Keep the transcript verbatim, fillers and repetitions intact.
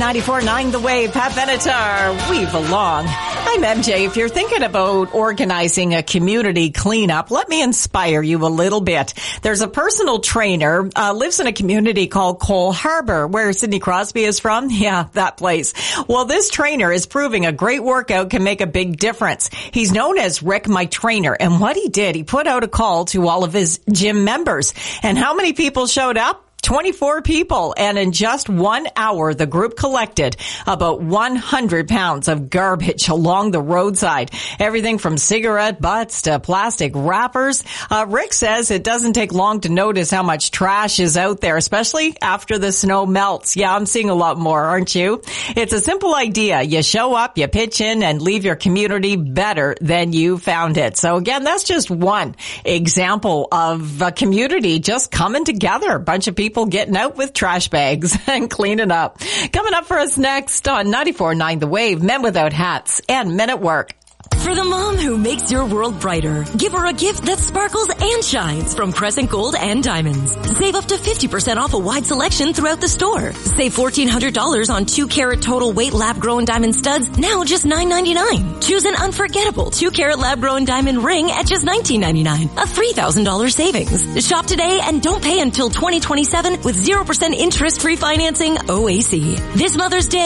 ninety-four point nine The Wave, Pat Benatar, we belong. I'm M J. If you're thinking about organizing a community cleanup, let me inspire you a little bit. There's a personal trainer, uh, lives in a community called Cole Harbour, where Sidney Crosby is from. Yeah, that place. Well, this trainer is proving a great workout can make a big difference. He's known as Rick, my trainer. And what he did, he put out a call to all of his gym members. And how many people showed up? twenty-four people, and in just one hour, the group collected about one hundred pounds of garbage along the roadside. Everything from cigarette butts to plastic wrappers. Uh, Rick says it doesn't take long to notice how much trash is out there, especially after the snow melts. Yeah, I'm seeing a lot more, aren't you? It's a simple idea. You show up, you pitch in, and leave your community better than you found it. So again, that's just one example of a community just coming together. A bunch of people getting out with trash bags and cleaning up. Coming up for us next on ninety-four point nine The Wave, Men Without Hats and Men at Work. For the mom who makes your world brighter, give her a gift that sparkles and shines from Crescent Gold and Diamonds. Save up to fifty percent off a wide selection throughout the store. Save fourteen hundred dollars on two carat total weight lab-grown diamond studs, now just nine ninety-nine. Choose an unforgettable two carat lab-grown diamond ring at just nineteen ninety-nine, a three thousand dollars savings. Shop today and don't pay until twenty twenty-seven with zero percent interest-free financing O A C. This Mother's Day,